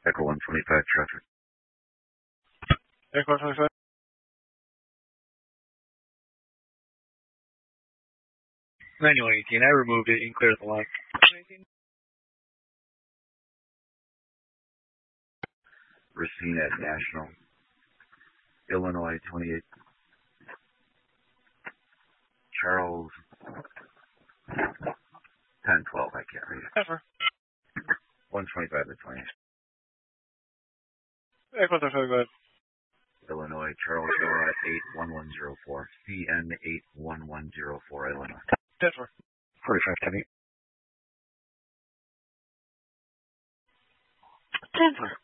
Echo 125 traffic. Echo 125. Manual 18, I removed it. You can clear the line. Racine at National. Illinois 28. Charles 1012, I can't read it. Never. 125 to 20. Echo 125. Illinois, Charles Dora 81104. CN 81104, Illinois. Denver. 45 10. Denver.